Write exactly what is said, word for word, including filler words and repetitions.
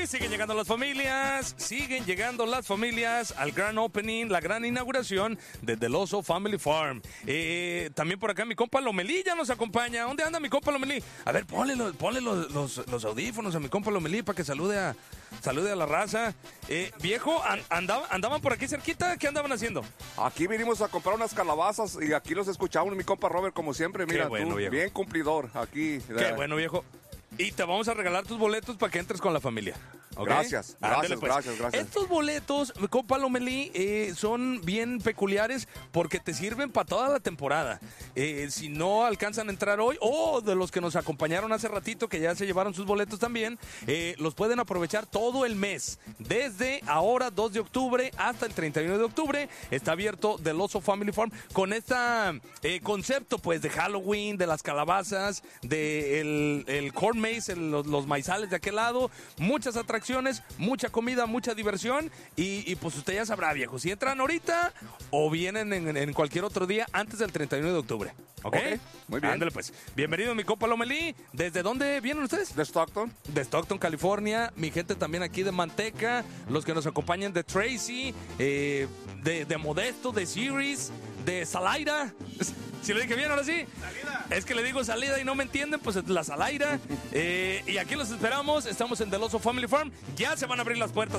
Y siguen llegando las familias, siguen llegando las familias al gran opening, la gran inauguración de The Loso Family Farm. Eh, también por acá mi compa Lomelí ya nos acompaña. ¿Dónde anda mi compa Lomelí? A ver, ponle, los, ponle los, los, los audífonos a mi compa Lomelí para que salude a, salude a la raza. Eh, viejo, an, andaba, ¿andaban por aquí cerquita? ¿Qué andaban haciendo? Aquí vinimos a comprar unas calabazas y aquí los escuchamos, mi compa Robert, como siempre. Mira, Qué bueno, tú, viejo. bien cumplidor aquí. Qué bueno, viejo. Y te vamos a regalar tus boletos para que entres con la familia. ¿Okay? Gracias, Ándale, gracias, pues. gracias, gracias. Estos boletos, compa Lomelí, eh, son bien peculiares porque te sirven para toda la temporada. Eh, si no alcanzan a entrar hoy, o de los que nos acompañaron hace ratito, que ya se llevaron sus boletos también, eh, los pueden aprovechar todo el mes. Desde ahora, dos de octubre, hasta el treinta y uno de octubre, está abierto The Loso Family Farm con este eh, concepto, pues, de Halloween, de las calabazas, de el, el corn maze, el, los, los maizales de aquel lado, muchas atracciones, mucha comida, mucha diversión y, y pues usted ya sabrá, viejo, si entran ahorita o vienen en, en cualquier otro día antes del treinta y uno de octubre. ¿Ok? Okay, muy bien. Ándale, pues. Bienvenido, mi compa Lomelí. ¿Desde dónde vienen ustedes? ¿De Stockton? De Stockton, California. Mi gente también aquí de Manteca. Los que nos acompañan de Tracy, eh, de, de Modesto, de Series, de Salaira. Si lo dije bien, ahora sí. Salida. Es que le digo salida y no me entienden, pues la Salaira. eh, y aquí los esperamos. Estamos en The Loso Family Farm. Ya se van a abrir las puertas.